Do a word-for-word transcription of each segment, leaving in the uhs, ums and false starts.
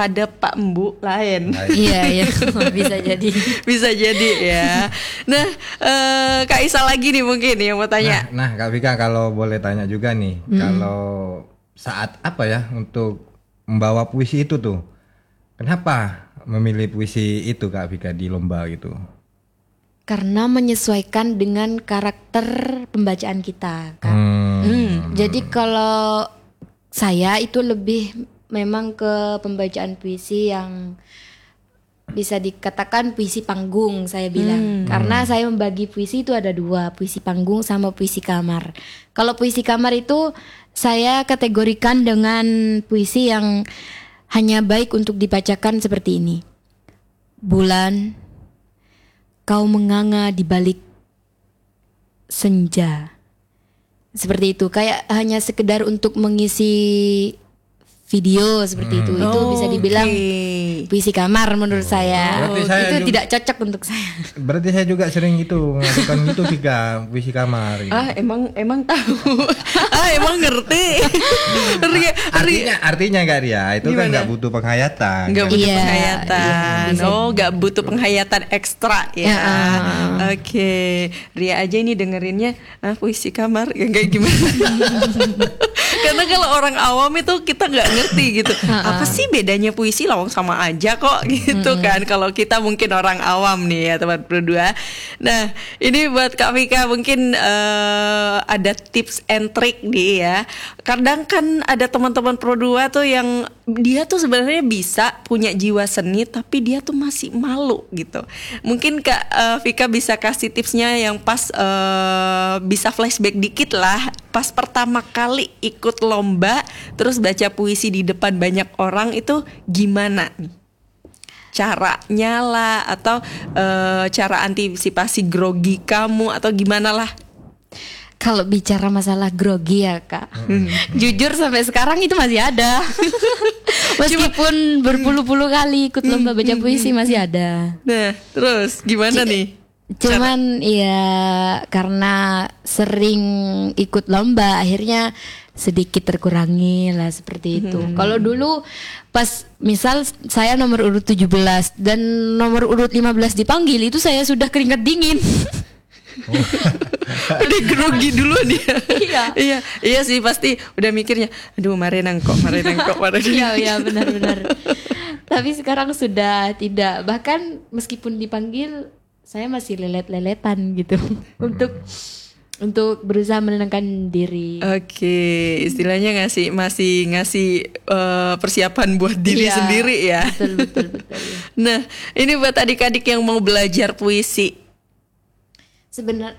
pada Pak Embu lain. Iya, iya, bisa jadi. Bisa jadi ya. Nah, eh, Kak Isa lagi nih mungkin yang mau tanya. Nah, nah Kak Vika kalau boleh tanya juga nih, hmm. kalau saat apa ya untuk membawa puisi itu tuh, kenapa memilih puisi itu Kak Vika di lomba gitu? Karena menyesuaikan dengan karakter pembacaan kita, Kak. Hmm. Hmm, jadi kalau saya itu lebih memang ke pembacaan puisi yang bisa dikatakan puisi panggung saya bilang. Hmm. Karena saya membagi puisi itu ada dua, puisi panggung sama puisi kamar. Kalau puisi kamar itu saya kategorikan dengan puisi yang hanya baik untuk dibacakan seperti ini. Bulan, kau menganga di balik senja. Seperti itu, kayak hanya sekedar untuk mengisi video seperti hmm. itu. Itu oh, bisa dibilang okay. puisi kamar menurut oh, saya. saya. Itu juga, tidak cocok untuk saya. Berarti saya juga sering itu melakukan itu Vika, puisi kamar. Gitu. Ah, emang emang tahu. ah, emang ngerti. Ria, artinya artinya enggak Ria, itu gimana? Kan enggak butuh penghayatan. Enggak butuh iya, penghayatan. Iya, oh, enggak butuh penghayatan ekstra ya. ya uh. Oke. Okay. Ria aja ini dengerinnya ah, puisi kamar yang kayak gimana? Karena kalau orang awam itu kita nggak ngerti gitu. Apa sih bedanya puisi lawang sama aja kok gitu kan. Kalau kita mungkin orang awam nih ya teman berdua. Nah ini buat Kak Vika mungkin uh, ada tips and trick nih ya. Kadang kan ada teman-teman Pro dua tuh yang dia tuh sebenarnya bisa punya jiwa seni tapi dia tuh masih malu gitu. Mungkin Kak uh, Vika bisa kasih tipsnya yang pas uh, bisa flashback dikit lah. Pas pertama kali ikut lomba terus baca puisi di depan banyak orang itu gimana nih? Caranya lah atau uh, cara antisipasi grogi kamu atau gimana lah? Kalau bicara masalah grogi ya Kak, hmm. jujur sampai sekarang itu masih ada. Meskipun berpuluh-puluh kali ikut lomba baca puisi masih ada. Nah terus gimana C- nih? Cuman ya karena sering ikut lomba akhirnya sedikit terkurangi lah seperti itu. Hmm. Kalau dulu pas misal saya nomor urut tujuh belas dan nomor urut lima belas dipanggil itu saya sudah keringat dingin. Oh. Udah grogi dulu dia. Iya. iya, iya sih pasti udah mikirnya, aduh marenang kok, marenang kok, marenang. Iya, iya benar-benar. Tapi sekarang sudah tidak, bahkan meskipun dipanggil saya masih lelet-leletan gitu untuk untuk berusaha menenangkan diri. Oke, istilahnya ngasih masih ngasih uh, persiapan buat diri iya, sendiri ya. Betul betul betul. Ya. Nah, ini buat adik-adik yang mau belajar puisi. Sebenarnya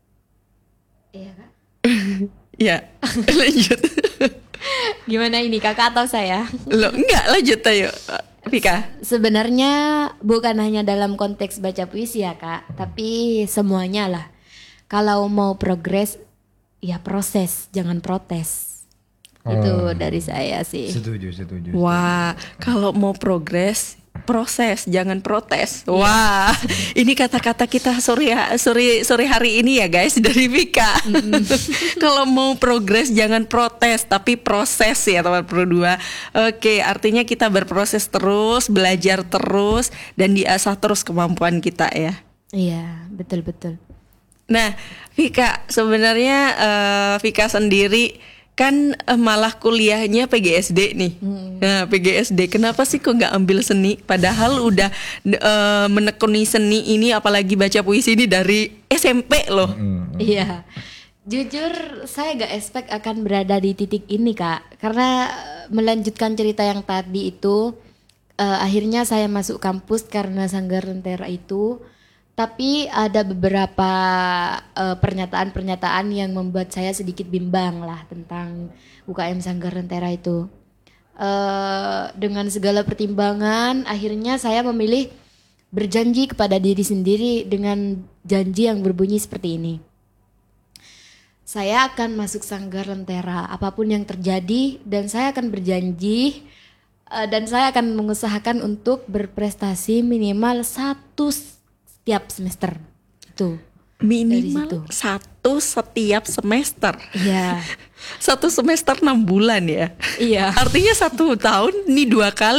iya Kak. Ya, lanjut. Gimana ini Kakak atau saya? Loh, enggak, lanjut ayo. Vika. Sebenarnya bukan hanya dalam konteks baca puisi ya Kak, tapi semuanya lah. Kalau mau progres, ya proses, jangan protes. Oh, itu dari saya sih. Setuju, setuju. Wah, kalau mau progres, proses, jangan protes. Yeah. Wah, ini kata-kata kita sore sore sore hari ini ya guys dari Vika. Mm-hmm. Kalau mau progres jangan protes tapi proses ya teman Pro dua. Oke, artinya kita berproses terus, belajar terus dan diasah terus kemampuan kita ya. Iya, betul betul. Nah, Vika sebenarnya uh, Vika sendiri kan uh, malah kuliahnya P G S D nih. Hmm. Nah, P G S D kenapa sih kok nggak ambil seni? Padahal udah uh, menekuni seni ini, apalagi baca puisi ini dari S M P loh. Hmm. Iya. Jujur saya gak expect akan berada di titik ini Kak. Karena melanjutkan cerita yang tadi itu, uh, akhirnya saya masuk kampus karena Sanggar Lentera itu. Tapi ada beberapa uh, pernyataan-pernyataan yang membuat saya sedikit bimbang lah tentang U K M Sanggar Lentera itu. Uh, dengan segala pertimbangan, akhirnya saya memilih berjanji kepada diri sendiri dengan janji yang berbunyi seperti ini. Saya akan masuk Sanggar Lentera apapun yang terjadi dan saya akan berjanji uh, dan saya akan mengusahakan untuk berprestasi minimal satu setiap semester. Tuh. Minimal satu setiap semester. Iya. Satu semester enam bulan ya. Iya. Artinya satu tahun ini dua kali lah.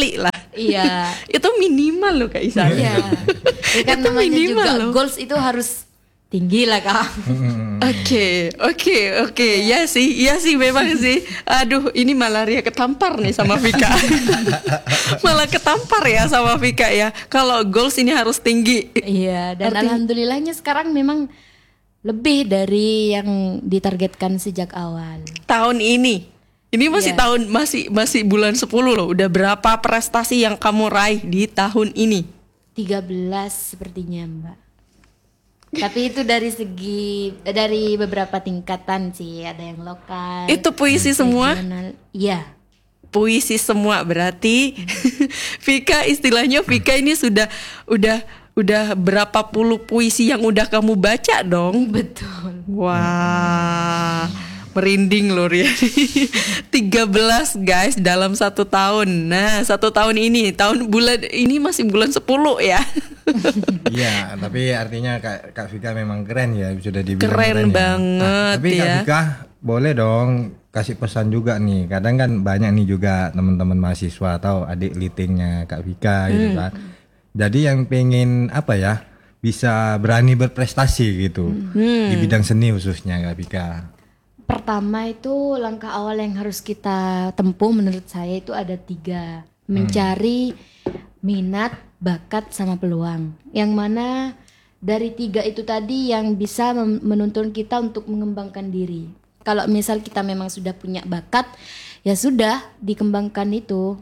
Iya. Itu minimal loh Kak Isa. Iya. Ya kan Itu namanya minimal juga loh. goals itu harus tinggi lah Kak. Oke, oke, oke. Ya sih, ya sih memang sih. Aduh, ini malah Ria ketampar nih sama Vika. Malah ketampar ya sama Vika ya. Kalau goals ini harus tinggi. Iya, dan Arti- alhamdulillahnya sekarang memang lebih dari yang ditargetkan sejak awal. Tahun ini. Ini masih Iya. tahun masih masih bulan sepuluh loh. Udah berapa prestasi yang kamu raih di tahun ini? tiga belas sepertinya Mbak. Tapi itu dari segi dari beberapa tingkatan sih, ada yang lokal. Itu puisi semua? regional. Iya. Puisi semua berarti Vika istilahnya Vika ini sudah udah udah berapa puluh puisi yang udah kamu baca dong? Betul. Wah, merinding loh Ria. tiga belas guys dalam satu tahun. Nah, satu tahun ini, tahun bulan ini masih bulan sepuluh ya. Iya, tapi artinya Kak, Kak Vika memang keren ya, sudah dibilang Keren ya. banget tapi Kak ya. Vika boleh dong kasih pesan juga nih. Kadang kan banyak nih juga teman-teman mahasiswa atau adik litingnya Kak Vika gitu Hmm. kan. Jadi yang pengen apa ya, bisa berani berprestasi gitu Hmm. di bidang seni khususnya Kak Vika. Pertama itu langkah awal yang harus kita tempuh menurut saya itu ada tiga. Mencari minat, bakat, sama peluang. Yang mana dari tiga itu tadi yang bisa mem- menuntun kita untuk mengembangkan diri. Kalau misal kita memang sudah punya bakat, ya sudah dikembangkan itu.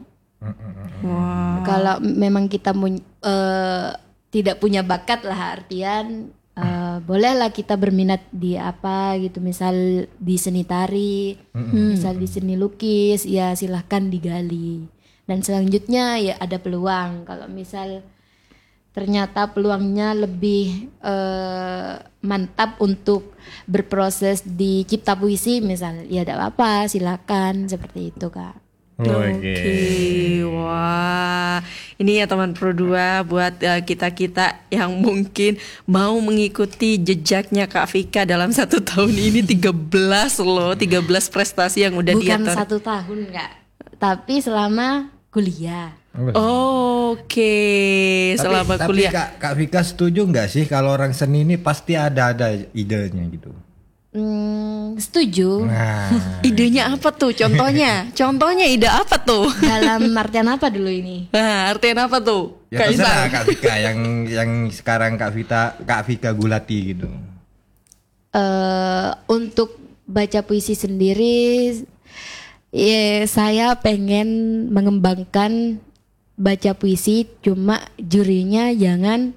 Wah. Kalau memang kita mun- eh, tidak punya bakat lah artian eh, bolehlah kita berminat di apa gitu, misal di seni tari, misal di seni lukis, ya silahkan digali. Dan selanjutnya ya ada peluang. Kalau misal ternyata peluangnya lebih eh, mantap untuk berproses di cipta puisi misal, ya tidak apa-apa, silakan seperti itu Kak. Oke, wah, ini ya teman Pro dua buat uh, kita-kita yang mungkin mau mengikuti jejaknya Kak Vika dalam satu tahun ini tiga belas loh, tiga belas prestasi yang udah dia Bukan tor- satu tahun Kak, tapi selama kuliah. Oke, selama tapi, kuliah. Tapi Kak, Kak Vika setuju nggak sih kalau orang seni ini pasti ada ada idenya gitu? Hmm, setuju. Nah, Idenya apa tuh? Contohnya, contohnya ide apa tuh? Dalam artian apa dulu ini? Nah, artinya apa tuh? ya Kak Isa? terserah Kak Vika yang yang sekarang Kak Vita Kak Vika gulati gitu. Eh, untuk baca puisi sendiri, ya, saya pengen mengembangkan baca puisi, cuma jurinya jangan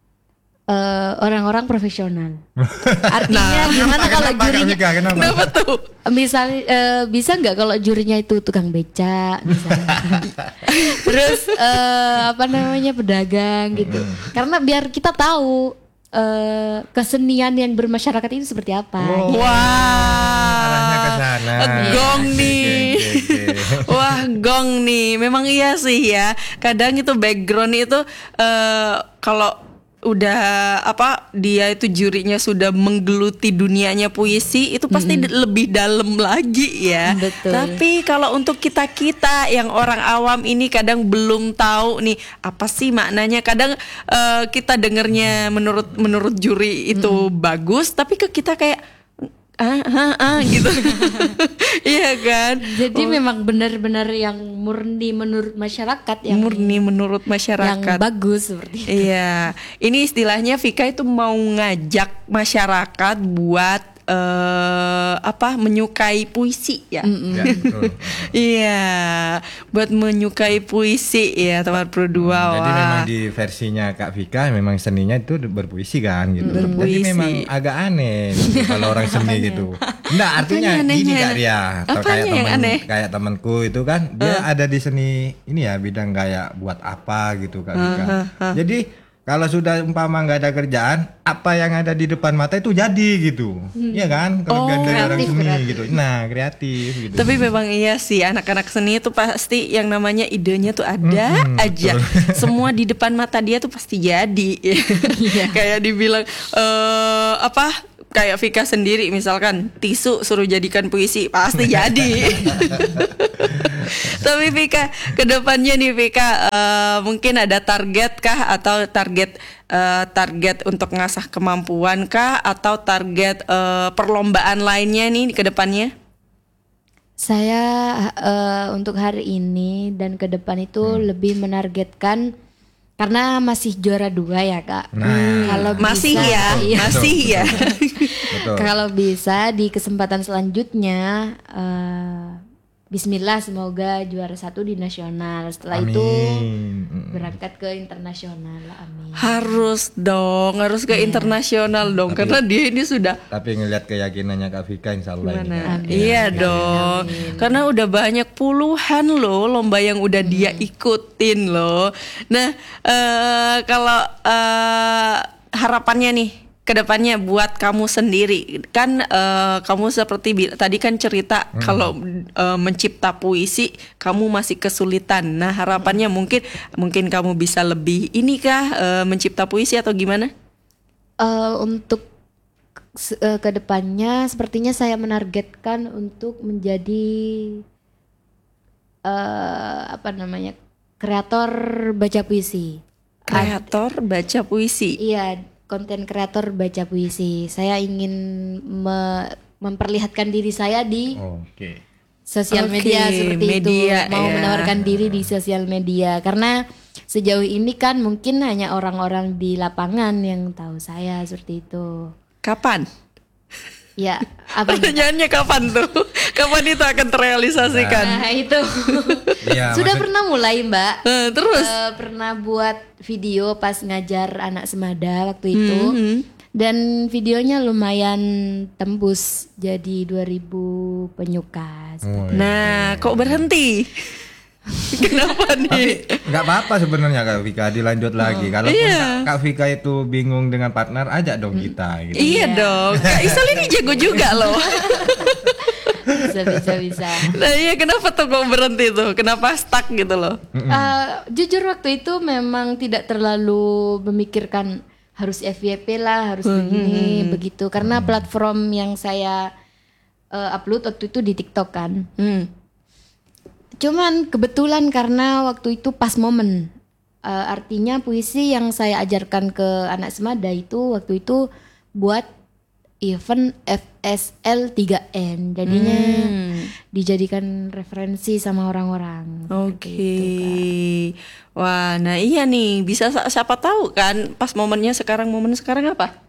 eh, orang-orang profesional. Artinya gimana kalau Kenapa Kak jurinya? Vika? Kenapa? Kenapa tuh? Misal eh, bisa nggak kalau jurinya itu tukang beca misalnya. Terus eh, apa namanya pedagang gitu. Karena biar kita tahu eh, kesenian yang bermasyarakat itu seperti apa. Oh. Wah, Arahnya ke sana. gong Oke, nih. oke, oke. Wah, gong nih. Memang iya sih ya. Kadang itu background itu eh, kalau udah apa dia itu jurinya sudah menggeluti dunianya puisi itu pasti d- lebih dalam lagi ya. Betul. Tapi kalau untuk kita-kita yang orang awam ini kadang belum tahu nih apa sih maknanya. Kadang eh, kita dengernya menurut menurut juri itu bagus, tapi ke kita kayak ah ah, ah gitu. Iya kan? Jadi memang benar-benar yang murni menurut masyarakat, yang Murni menurut yang masyarakat. bagus seperti itu. Iya, ini istilahnya Vika itu mau ngajak masyarakat buat eh, apa menyukai puisi ya. Ya, betul. Iya, buat menyukai puisi ya teman Pro dua. Jadi Wah. memang di versinya Kak Vika memang seninya itu berpuisi kan gitu. Jadi Berpuisi. memang agak aneh gitu, kalau orang seni gitu. Enggak, artinya Apanya gini anehnya? Kak Ria, atau Apanya kayak yang temen aneh? kayak temanku itu kan dia ada di seni ini ya bidang kayak buat apa gitu Kak Vika. Jadi kalau sudah umpama nggak ada kerjaan, apa yang ada di depan mata itu jadi gitu. Iya kan? Kelebihan dari orang kreatif, seni kreatif. gitu. Nah, kreatif gitu. Tapi memang iya sih anak-anak seni itu pasti yang namanya idenya tuh ada Mm-mm, aja. Semua di depan mata dia tuh pasti jadi. Kayak dibilang eh apa kayak Vika sendiri misalkan tisu suruh jadikan puisi pasti jadi. Tapi Vika kedepannya nih Vika uh, mungkin ada target kah atau target uh, target untuk ngasah kemampuan kah atau target uh, perlombaan lainnya nih kedepannya? Saya uh, untuk hari ini dan ke depan itu hmm. lebih menargetkan karena masih juara dua ya Kak. Nah, kalau masih bisa, ya, iya. masih ya. Kalau bisa di kesempatan selanjutnya, uh, Bismillah semoga juara satu di nasional. Setelah Amin. itu berangkat ke internasional. Amin. Harus dong, harus ke yeah. internasional dong, tapi, karena dia ini sudah. Tapi ngelihat keyakinannya Kak Vika, insya Allah ini. Amin. Iya Amin. dong, Amin. karena udah banyak puluhan loh lomba yang udah hmm. dia ikutin loh. Nah, uh, kalau uh, harapannya nih kedepannya buat kamu sendiri kan, uh, kamu seperti bil- tadi kan cerita hmm. kalau uh, mencipta puisi kamu masih kesulitan. Nah harapannya hmm. mungkin mungkin kamu bisa lebih inikah uh, mencipta puisi atau gimana? Uh, untuk uh, kedepannya sepertinya saya menargetkan untuk menjadi uh, apa namanya kreator baca puisi. Kreator baca puisi. Iya. Konten kreator baca puisi. Saya ingin me- memperlihatkan diri saya di oh, okay. sosial okay, media seperti media, itu. Mau ya. menawarkan diri di sosial media. Karena sejauh ini kan mungkin hanya orang-orang di lapangan yang tahu saya seperti itu. Kapan? Ya, apa pertanyaannya kapan tuh? Kapan itu akan terrealisasikan? Nah itu ya, sudah maksud... pernah mulai Mbak. Uh, terus? Uh, pernah buat video pas ngajar anak semada waktu itu. Mm-hmm. Dan videonya lumayan tembus jadi dua ribu penyuka. Oh, iya. Nah, kok berhenti? Kenapa nih? Tapi nggak apa-apa sebenarnya Kak Vika, dilanjut lagi. Kalau iya. Kak Vika itu bingung dengan partner, ajak dong kita. Gitu. Iya dong. Kak Isal ini jago juga loh. Bisa bisa bisa. Nah iya, kenapa tuh kok berhenti tuh? Kenapa stuck gitu loh? Uh, jujur waktu itu memang tidak terlalu memikirkan harus F Y P lah, harus begini begitu. Karena platform yang saya uh, upload waktu itu di TikTok kan. Hmm. Cuman kebetulan karena waktu itu pas momen, uh, artinya puisi yang saya ajarkan ke anak semada itu waktu itu buat event F S L tiga N, jadinya hmm. dijadikan referensi sama orang-orang. Oke, okay. Wah, nah iya nih, bisa siapa tahu kan pas momennya sekarang, momen sekarang apa?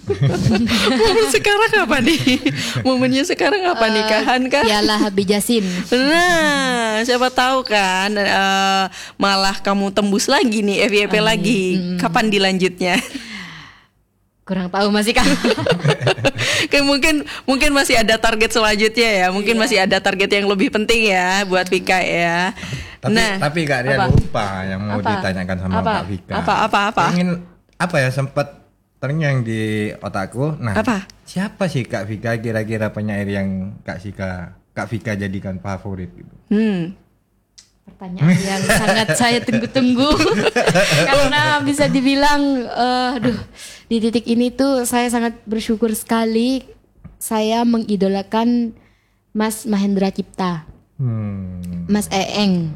Momen sekarang apa nih? Momennya sekarang apa? Uh, nikahan kah? Piala Habib Yasin. Nah, siapa tahu kan uh, malah kamu tembus lagi nih F Y P lagi. Hmm. Kapan dilanjutnya? Kurang tahu masih kan. Kayak mungkin mungkin masih ada target selanjutnya ya. Mungkin iya. masih ada target yang lebih penting ya buat Vika ya. Tapi nah, tapi Kak Ria lupa yang mau apa? ditanyakan sama apa? Kak Vika. Apa apa apa? Ingin apa ya, sempat terngiang di otakku. Nah, apa? Siapa sih Kak Vika kira-kira penyair yang Kak Vika Kak Vika jadikan favorit gitu? Hmm. Pertanyaan yang sangat saya tunggu-tunggu. Karena bisa dibilang uh, aduh, di titik ini tuh saya sangat bersyukur sekali saya mengidolakan Mas Mahendra Cipta. Hmm. Mas Eeng.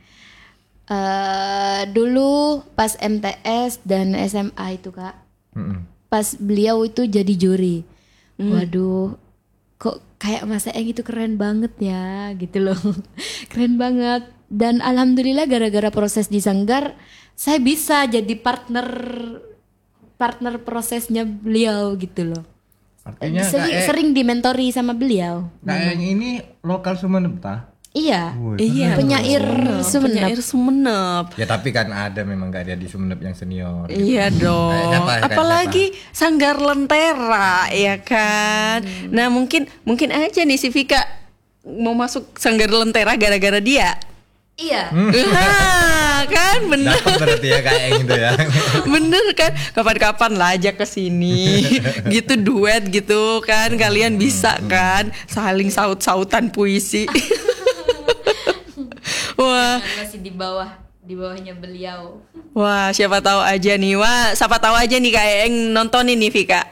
Uh, dulu pas M T S dan S M A itu Kak. Hmm. Pas beliau itu jadi juri. Hmm. Waduh, kok kayak Mas Eeng itu keren banget ya gitu loh. Keren banget. Dan alhamdulillah gara-gara proses di Sanggar saya bisa jadi partner partner prosesnya beliau gitu loh. Artinya sering, Kak e, sering dimentori sama beliau. Kak Eng ini lokal Sumeneb ta? Iya. Woy, iya, penyair Sumeneb. Penyair Sumeneb. Ya tapi kan ada memang Kak Ria di Sumeneb yang senior. Gitu. Iya dong. Kayak siapa, kayak apalagi siapa? Sanggar Lentera ya kan. Hmm. Nah mungkin mungkin aja nih si Vika mau masuk Sanggar Lentera gara-gara dia. Iya. Nah, kan bener. Dapat berarti ya Kak Eng itu ya. Bener kan? Kapan-kapan lah aja ke sini. Gitu duet gitu kan. Kalian bisa kan saling saut-sautan puisi. Wah. Masih di bawah di bawahnya beliau. Wah, siapa tahu aja nih. Wah, siapa tahu aja nih kayak yang nontonin nih Vika.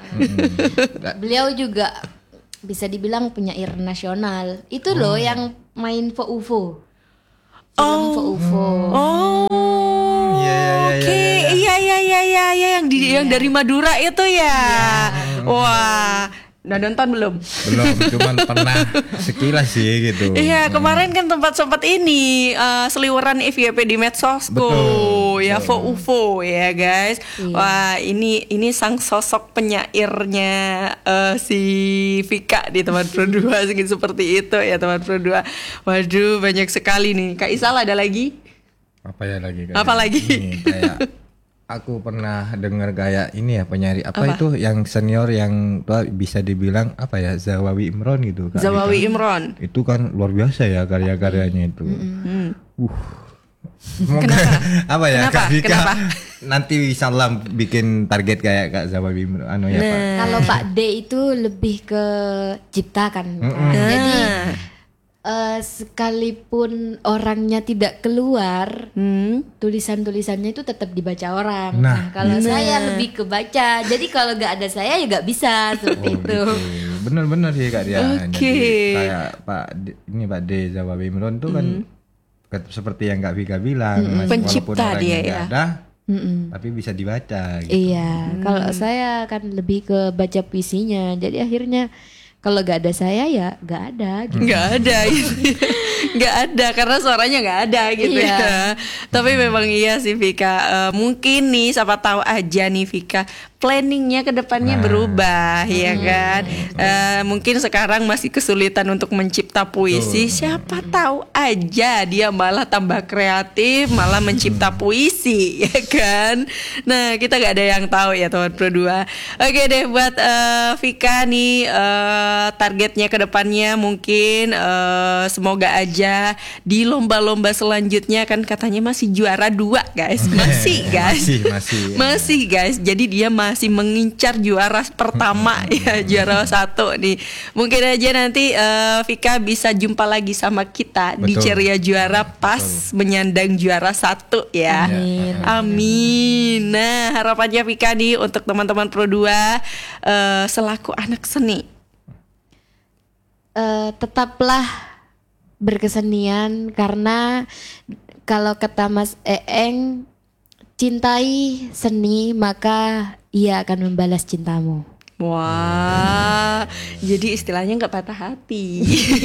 Uh, beliau juga bisa dibilang penyair nasional. Itu loh oh. yang main Fo U F O. Film oh. Fo U F O. Oh. Oke, iya iya iya iya ya, yang di yeah. yang dari Madura itu ya. Yeah. Wah. Udah nonton belum? Belum, cuman pernah sekilas sih gitu. Iya, kemarin kan tempat sempat ini uh, seliweran F Y P di medsosku. Ya, Fo U F O ya guys. Iya. Wah, ini ini sang sosok penyairnya uh, si Vika di teman Pro dua seperti itu ya teman Pro dua. Waduh, banyak sekali nih. Kak Isal ada lagi? Apa ya lagi? Apa lagi? Ini, kayak aku pernah dengar kayak ini ya penyanyi apa, apa itu yang senior yang bisa dibilang apa ya Zawawi Imron gitu. Kak Zawawi Rika. Imron. Itu kan luar biasa ya karya-karyanya itu. Mm-hmm. Uh. Semoga apa ya Kenapa? Kak Vika Kenapa? nanti insyaallah bikin target kayak Kak Zawawi Imron anu ya nah. Pak. Kalau Pak D itu lebih ke cipta kan. Mm-hmm. Jadi Uh, sekalipun orangnya tidak keluar, hmm. tulisan-tulisannya itu tetap dibaca orang. Nah, nah kalau nah. saya lebih ke baca. Jadi kalau nggak ada saya ya nggak bisa seperti oh, itu. Gitu. Bener-bener sih Kak dia. Okay. Jadi kayak Pak ini Pak D Zawawi Imron itu kan hmm. seperti yang Kak Vika bilang, hmm. mas, pencipta walaupun dia ya. Ada, Mm-mm. tapi bisa dibaca. Gitu. Iya, hmm. kalau saya kan lebih ke baca puisinya. Jadi akhirnya kalau gak ada saya ya gak ada gitu. Gak ada gitu. Gak ada karena suaranya gak ada gitu iya. ya. Tapi memang iya sih Vika, uh, mungkin nih siapa tahu aja nih Vika planningnya ke depannya nah. berubah hmm. ya kan. Uh, mungkin sekarang masih kesulitan untuk mencipta puisi. Tuh. Siapa tahu aja dia malah tambah kreatif, malah mencipta puisi ya kan. Nah kita gak ada yang tahu ya teman Pro dua. Oke deh buat uh, Vika nih uh, targetnya ke depannya mungkin uh, semoga aja di lomba-lomba selanjutnya kan katanya masih juara dua guys. Masih guys. Masih masih. Masih guys. Jadi dia masih mengincar juara pertama ya, juara satu nih. Mungkin aja nanti uh, Vika bisa jumpa lagi sama kita. Betul. Di Ceria Juara pas Betul. menyandang juara satu ya. Amin. Amin. Nah harapannya Vika nih untuk teman-teman Pro dua uh, selaku anak seni. Uh, tetaplah berkesenian karena kalau kata Mas Eeng, cintai seni maka ia akan membalas cintamu. Wah, jadi istilahnya nggak patah hati,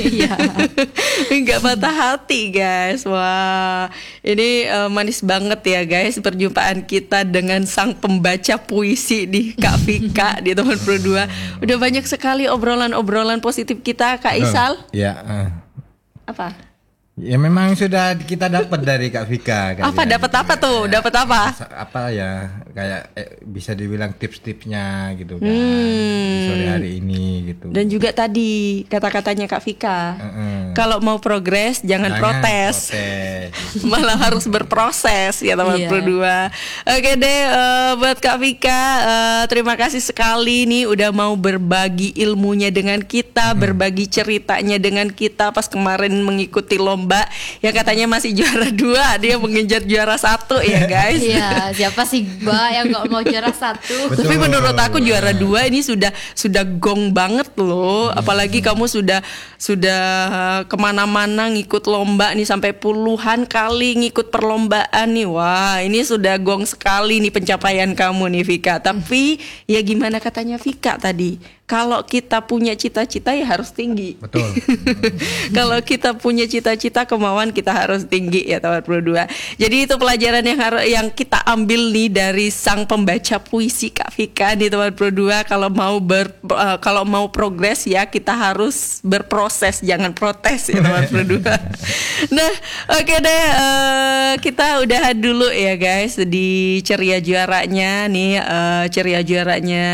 nggak patah hati guys. Wah, ini uh, manis banget ya guys perjumpaan kita dengan sang pembaca puisi di Kak Vika di teman Pro dua. Udah banyak sekali obrolan-obrolan positif kita Kak Isal. Ya. Uh. Apa? Ya memang sudah kita dapat dari Kak Vika. Apa dapat apa tuh? Dapat apa? Apa ya? Kayak eh, bisa dibilang tips-tipsnya gitu kan. Hmm. Sore hari ini gitu. Dan juga tadi kata-katanya Kak Vika. Uh-uh. Kalau mau progres jangan, jangan protes. protes. Malah harus berproses ya teman yeah. Pro dua. Oke deh uh, buat Kak Vika uh, terima kasih sekali nih udah mau berbagi ilmunya dengan kita, hmm. berbagi ceritanya dengan kita pas kemarin mengikuti lomba Mbak yang katanya masih juara dua, dia mengejar juara satu ya guys. Iya, siapa sih Mbak yang nggak mau juara satu? Betul. Tapi menurut aku juara dua ini sudah sudah gong banget loh. Apalagi kamu sudah sudah kemana-mana ngikut lomba nih sampai puluhan kali ngikut perlombaan nih. Wah ini sudah gong sekali nih pencapaian kamu nih Vika. Tapi ya gimana katanya Vika tadi? Kalau kita punya cita-cita ya harus tinggi. Betul. Kalau kita punya cita-cita, kemauan kita harus tinggi ya teman Pro dua. Jadi itu pelajaran yang harus yang kita ambil nih dari sang pembaca puisi Kak Vika di teman Pro dua. Kalau mau ber uh, kalau mau progres ya kita harus berproses, jangan protes ya teman Pro dua. Nah, oke okay deh uh, kita udahan dulu ya guys di Ceria Juaranya nih uh, Ceria Juaranya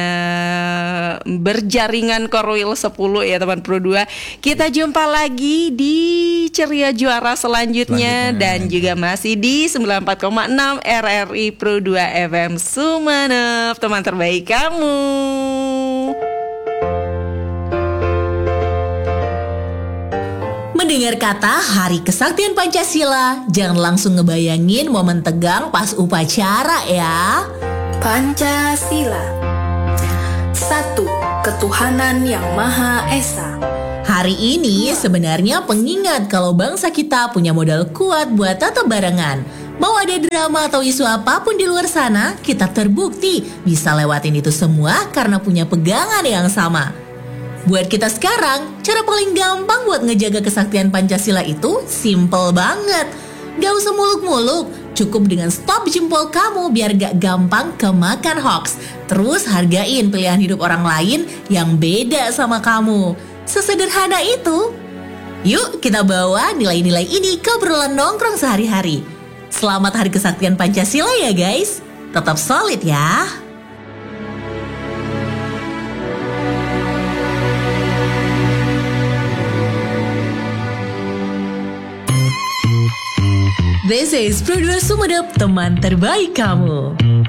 ber jaringan Korwil sepuluh ya teman Pro dua. Kita jumpa lagi di Ceria Juara selanjutnya, selanjutnya. Dan juga masih di sembilan puluh empat koma enam R R I Pro dua F M Sumeneb, teman terbaik kamu. mendengar kata Hari Kesaktian Pancasila, jangan langsung ngebayangin momen tegang pas upacara ya. Pancasila. Satu, ketuhanan yang Maha Esa. Hari ini sebenarnya pengingat kalau bangsa kita punya modal kuat buat tetap barengan. Mau ada drama atau isu apapun di luar sana, kita terbukti bisa lewatin itu semua karena punya pegangan yang sama. Buat kita sekarang, cara paling gampang buat ngejaga kesaktian Pancasila itu simple banget. Gak usah muluk-muluk, cukup dengan stop jempol kamu biar gak gampang kemakan hoax. Terus hargain pilihan hidup orang lain yang beda sama kamu. Sesederhana itu. Yuk kita bawa nilai-nilai ini ke obrolan nongkrong sehari-hari. Selamat Hari Kesaktian Pancasila ya guys. Tetap solid ya. This is Produser Sumedep, teman terbaik kamu.